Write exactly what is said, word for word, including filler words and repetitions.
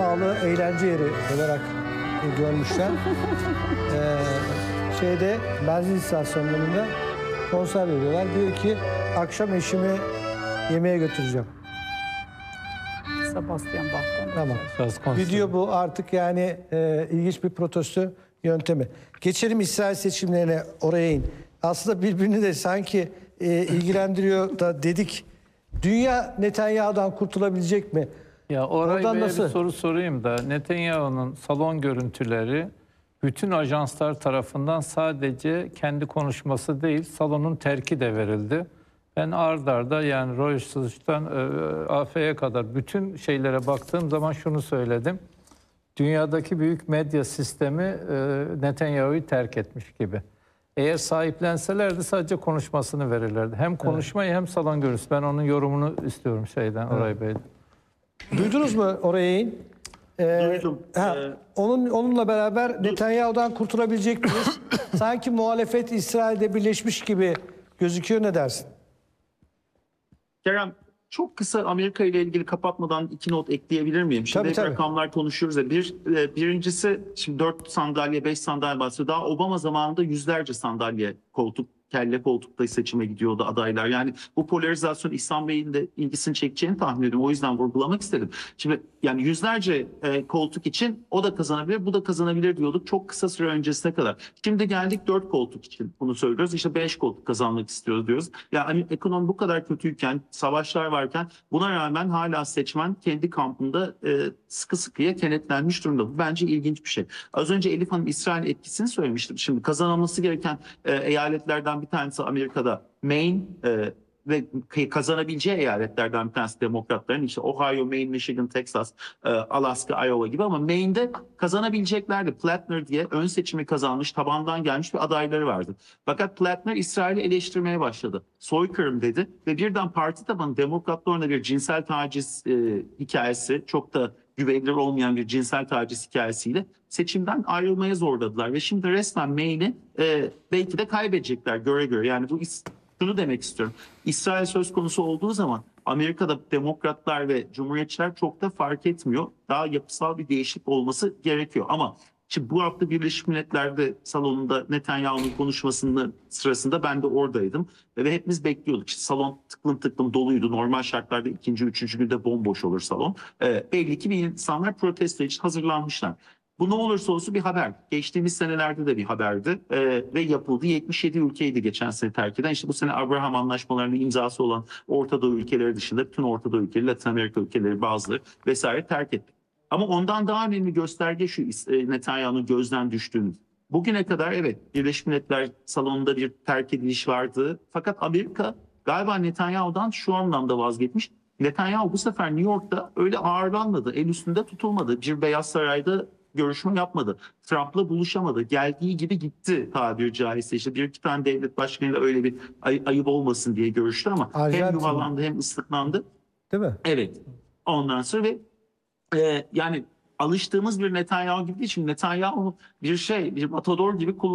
pahalı eğlence yeri olarak görmüşler. Ee, şeyde benzin istasyonlarında konser veriyorlar. Diyor ki akşam eşimi yemeğe götüreceğim. Sebastian Bach'tan. Tamam. Söz konusu. Video bu artık yani e, ilginç bir protesto yöntemi. Geçelim İsrail seçimlerine, oraya in. Aslında birbirini de sanki e, ilgilendiriyor da dedik. Dünya Netanyahu'dan kurtulabilecek mi? Ya Oray Oradan Bey'e nasıl? bir soru sorayım da Netanyahu'nun salon görüntüleri bütün ajanslar tarafından sadece kendi konuşması değil, salonun terki de verildi. Ben ard arda yani Reuters'tan e, A F'ye kadar bütün şeylere baktığım zaman şunu söyledim. Dünyadaki büyük medya sistemi e, Netanyahu'yu terk etmiş gibi. Eğer sahiplenselerdi sadece konuşmasını verirlerdi. Hem konuşmayı hem salon görüntüsü. Ben onun yorumunu istiyorum şeyden, Oray Bey'den. Duydunuz mu oraya in? Ee, Duydum. Ha, Ee, onun onunla beraber Netanyahu'dan kurtulabilecek miyiz? Sanki muhalefet İsrail'de birleşmiş gibi gözüküyor, ne dersin? Kerem, çok kısa Amerika ile ilgili kapatmadan iki not ekleyebilir miyim? Şimdi Tabii, hep tabii. rakamlar konuşuyoruz ya. Bir, e, birincisi şimdi dört sandalye, beş sandalye bahsediyor. Daha Obama zamanında yüzlerce sandalye, koltuk, kelle koltukta seçime gidiyordu adaylar. Yani bu polarizasyon İhsan Bey'in de ilgisini çekeceğini tahmin ediyorum. O yüzden vurgulamak istedim. Şimdi yani yüzlerce e, koltuk için o da kazanabilir, bu da kazanabilir diyorduk çok kısa süre öncesine kadar. Şimdi geldik dört koltuk için bunu söylüyoruz. İşte beş koltuk kazanmak istiyoruz diyoruz. Yani ekonomi bu kadar kötüyken, savaşlar varken buna rağmen hala seçmen kendi kampında e, sıkı sıkıya kenetlenmiş durumda. Bu bence ilginç bir şey. Az önce Elif Hanım İsrail etkisini söylemiştim. Şimdi kazanılması gereken e, eyaletlerden bir tanesi Amerika'da Maine e, ve kazanabileceği eyaletlerden bir tanesi demokratların, işte Ohio, Maine, Michigan, Texas, e, Alaska, Iowa gibi, ama Maine'de kazanabileceklerdi. Plattner diye ön seçimi kazanmış, tabandan gelmiş bir adayları vardı. Fakat Plattner İsrail'i eleştirmeye başladı. Soykırım dedi ve birden parti tabanı demokratlarına bir cinsel taciz e, hikayesi, çok da güvenilir olmayan bir cinsel taciz hikayesiyle seçimden ayrılmaya zorladılar. Ve şimdi resmen Maine'i e, belki de kaybedecekler göre göre. Yani bu şunu demek istiyorum. İsrail söz konusu olduğu zaman Amerika'da demokratlar ve cumhuriyetçiler çok da fark etmiyor. Daha yapısal bir değişiklik olması gerekiyor. Ama şimdi bu hafta Birleşmiş Milletler'de salonunda Netanyahu'nun konuşmasının sırasında ben de oradaydım. Ve hepimiz bekliyorduk. İşte salon tıklım tıklım doluydu. Normal şartlarda ikinci, üçüncü günde bomboş olur salon. Ee, belli ki bir insanlar protesto için hazırlanmışlar. Bu ne olursa olsun bir haber. Geçtiğimiz senelerde de bir haberdi ee, ve yapıldı. yetmiş yedi ülkeydi geçen sene terk eden. İşte bu sene Abraham Anlaşmaları'nın imzası olan Orta Doğu ülkeleri dışında bütün Orta Doğu ülkeleri, Latin Amerika ülkeleri bazıları vesaire terk etti. Ama ondan daha önemli gösterge şu: Netanyahu'nun gözden düştüğünü. Bugüne kadar evet Birleşmiş Milletler salonunda bir terk ediliş vardı. Fakat Amerika galiba Netanyahu'dan şu anlamda vazgeçmiş. Netanyahu bu sefer New York'ta öyle ağırlanmadı, el üstünde tutulmadı. Bir Beyaz Saray'da görüşme yapmadı. Trump'la buluşamadı. Geldiği gibi gitti tabiri caizse. İşte bir iki tane devlet başkanıyla öyle bir ay- ayıp olmasın diye görüştü ama Arjantin. hem yuvalandı hem ıslıklandı. Değil mi? Evet. Ondan sonra ve e, yani alıştığımız bir Netanyahu gibi değil. Şimdi Netanyahu bir şey, bir matador gibi kullanılıyor.